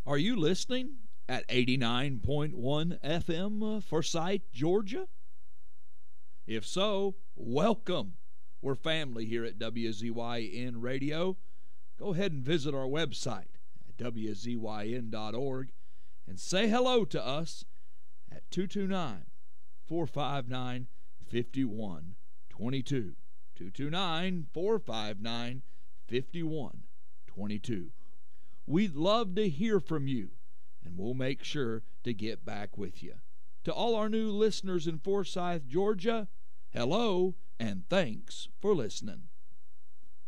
Are you listening at 89.1 FM Forsyth, Georgia? If so, welcome. We're family here at WZYN Radio. Go ahead and visit our website at WZYN.org and say hello to us at 229-459-5122. 229-459-5122. We'd love to hear from you, and we'll make sure to get back with you. To all our new listeners in Forsyth, Georgia, hello, and thanks for listening.